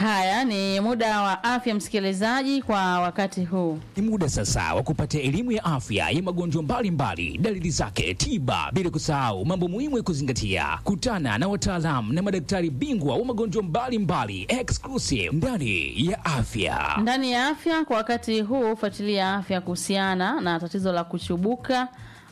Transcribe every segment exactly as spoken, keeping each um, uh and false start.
Haya ni muda wa afya msikilizaji kwa wakati huu. Ni muda sasa wa kupata elimu ya afya ya magonjwa mbalimbali, dalili zake, tiba, bila kusahau mambo muhimu ya kuzingatia. Kutana na wataalamu na madaktari bingwa wa magonjwa mbalimbali exclusive ndani ya afya. Ndani ya afya kwa wakati huu, fuatilia afya kuhusiana na tatizo la kuchubuka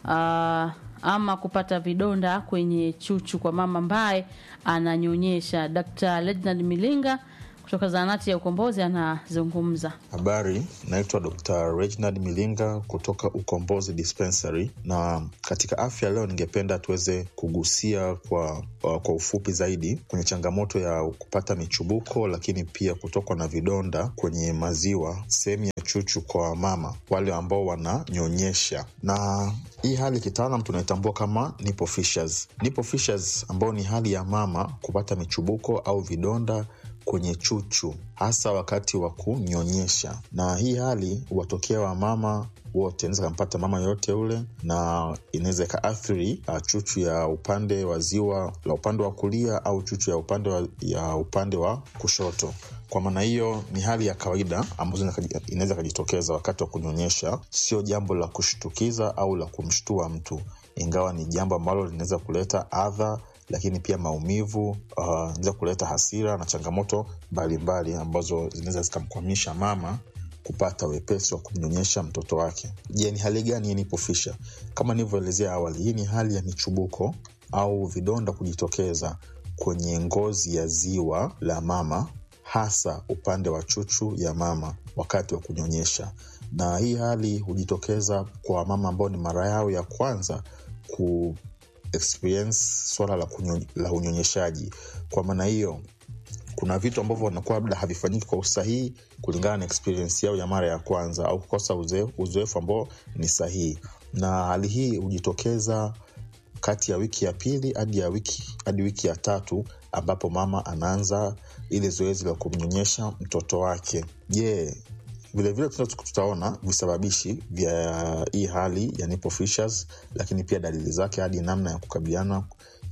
uh, ama kupata vidonda kwenye chuchu kwa mama ambaye ananyonyesha. Daktari Reginald Milinga kutoka zahanati ya Ukombozi anazungumza. Habari, naitwa Daktari Reginald Milinga kutoka Ukombozi Dispensary, na katika afya leo ningependa tuweze kugusia kwa kwa ufupi zaidi kwenye changamoto ya kupata michubuko, lakini pia kutokwa na vidonda kwenye maziwa, sehemu ya chuchu kwa mama wale ambao wananyonyesha. Na hii hali kitaalam tunaitambua kama nipple fissures. Nipple fissures ambao ni hali ya mama kupata michubuko au vidonda kwenye chuchu hasa wakati wa kunyonyesha. Na hii hali huwatokea wa mama wote, inaweza kumpata mama yote ule, na inaweza ikaathiri uh, chuchu ya upande wa ziwa la upande wa kulia au chuchu ya upande wa, ya upande wa kushoto. Kwa maana hiyo ni hali ya kawaida ambazo inaweza kujitokeza wakati wa kunyonyesha. Sio jambo la kushtukiza au la kumshtua mtu, ingawa ni jambo ambalo linaweza kuleta adha, lakini pia maumivu, uh, inaweza kuleta hasira na changamoto mbalimbali ambazo zinaweza zikamkwamisha mama kupata wepesi wa kumnyonyesha mtoto wake. Je, ni hali gani ya nipple fissure? Kama nilivyoelezea awali, hii ni hali ya michubuko au vidonda kujitokeza kwenye ngozi ya ziwa la mama, hasa upande wa chuchu ya mama wakati wa kunyonyesha. Na hii hali hujitokeza kwa mama ambao ni mara yao ya kwanza ku experience swala la, kunyo, la unyonyeshaji. Kwa maana hiyo kuna vitu ambavyo wanakuwa labda havifanyiki kwa usahihi kulingana na experience yao ya mara ya kwanza, au kukosa uzoefu ambao ni sahihi. Na hali hii hujitokeza kati ya wiki ya pili hadi ya wiki hadi wiki ya tatu, ambapo mama anaanza ile zoezi la kumnyonyesha mtoto wake. Je, vile vile tutaona visababishi vya hii hali ya nipple fissures, lakini pia dalili zake hadi namna ya kukabiliana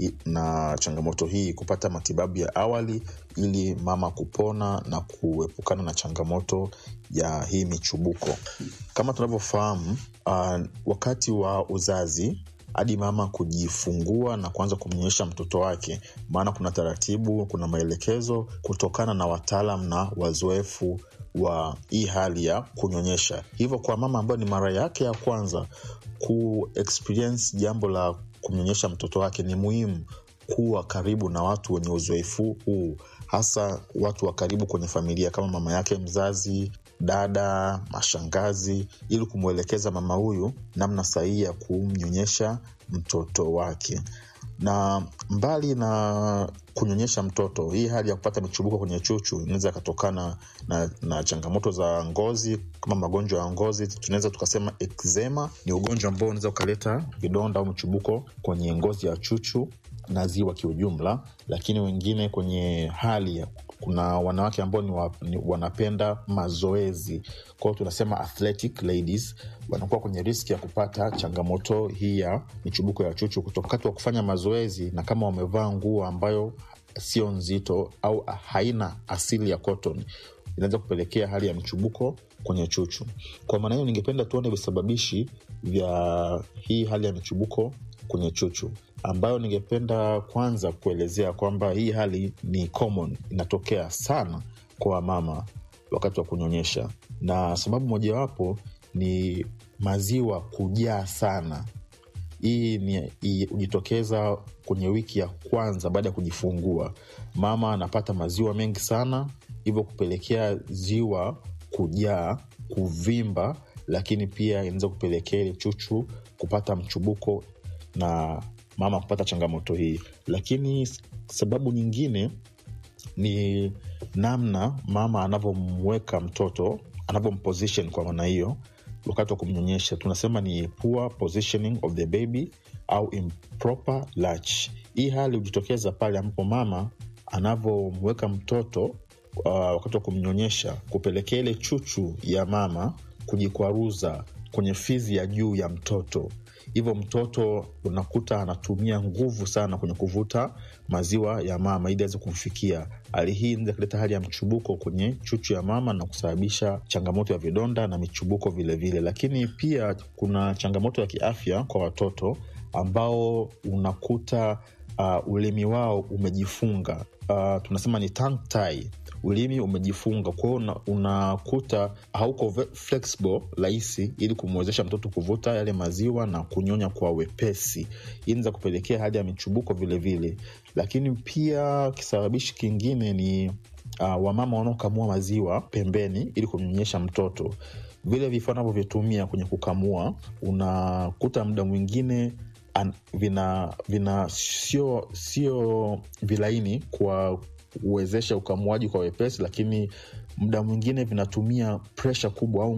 na changamoto hii, kupata matibabu ya awali ili mama kupona na kuepukana na changamoto ya hii michubuko. Kama tunavyofahamu, uh, wakati wa uzazi hadi mama kujifungua na kuanza kumnyonyesha mtoto wake, maana kuna taratibu, kuna maelekezo kutokana na wataalamu na wazoefu wa hii hali ya kunyonyesha. Hivyo kwa mama ambayo ni mara yake ya kwanza ku experience jambo la kumnyonyesha mtoto wake, ni muhimu kuwa karibu na watu wenye uzoefu huu, hasa watu wa karibu kwenye familia kama mama yake mzazi, dada, mashangazi, ili kumwelekeza mama huyu namna sahihi ya kumnyonyesha mtoto wake. Na mbali na kunyonyesha mtoto, hii hali ya kupata michubuko kwenye chuchu inaweza kutokana na, na changamoto za ngozi kama magonjwa ya ngozi. Tunaweza tukasema eczema ni ugonjwa ambao unaweza ukaleta vidonda au michubuko kwenye ngozi ya chuchu na ziwa kiujumla. Lakini wengine kwenye hali ya, kuna wanawake ambao ni, wa, ni wanapenda mazoezi, kwa hiyo tunasema athletic ladies, wanakuwa kwenye riski ya kupata changamoto hii ya michubuko ya chuchu kutokana na kufanya mazoezi, na kama wamevaa nguo ambayo sio nzito au haina asili ya cotton, inaweza kupelekea hali ya michubuko kwenye chuchu. Kwa maana hiyo ningependa tuone visababishi vya hii hali ya michubuko kwenye chuchu, ambayo ningependa kwanza kuelezea kwamba hii hali ni common, inatokea sana kwa mama wakati wa kunyonyesha. Na sababu mojawapo ni maziwa kujaa sana. Hii ni hujitokeza kwenye wiki ya kwanza baada ya kujifungua. Mama anapata maziwa mengi sana, hivyo kupelekea ziwa kujaa, kuvimba, lakini pia inaweza kupelekea ile chuchu kupata mchubuko na mama kupata changamoto hii. Lakini sababu nyingine ni namna mama anavyomweka mtoto, anavyomposition. Kwa maana hiyo wakati wa kumnyonyesha tunasema ni poor positioning of the baby au improper latch. Hii hali hujitokeza pale ambapo mama anavyomweka mtoto uh, wakati wa kumnyonyesha, kupelekea ile chuchu ya mama kujikwaruza kwenye fizi ya juu ya mtoto. hivyo mtoto unakuta anatumia nguvu sana kwenye kuvuta maziwa ya mama ili aweze kumfikia. Hali hii inaweza kuleta hali ya mchubuko kwenye chuchu ya mama na kusababisha changamoto ya vidonda na michubuko vile vile. Lakini pia kuna changamoto ya kiafya kwa watoto ambao unakuta uh, ulimi wao umejifunga. Uh, tunasema ni tongue tie. Ulimi umejifunga, kwa hiyo unakuta hauko flexible rahisi ili kumwezesha mtoto kuvuta yale maziwa na kunyonya kwa wepesi. Hii inaweza kupelekea hali ya michubuko vile vile. Lakini pia kisababishi kingine ni uh, wamama wanaokamua maziwa pembeni ili kumnyonyesha mtoto. Vile vifaa wanavyotumia kwenye kukamua unakuta muda mwingine An, vina vina sio sio vilaini kwa uwezesha ukamuaji kwa wepesi, lakini muda mwingine vinatumia pressure kubwa au